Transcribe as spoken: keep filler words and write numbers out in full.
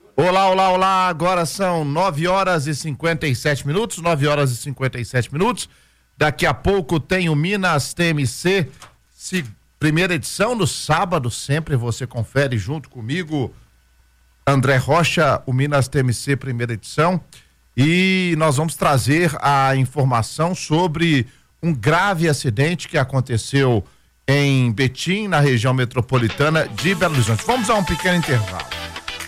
Olá, olá, olá, agora são nove horas e cinquenta e sete minutos, nove horas e cinquenta e sete minutos, daqui a pouco tem o Minas T M C, se, primeira edição, no sábado, sempre você confere junto comigo, André Rocha, o Minas T M C, primeira edição, e nós vamos trazer a informação sobre um grave acidente que aconteceu em Betim, na região metropolitana de Belo Horizonte. Vamos a um pequeno intervalo.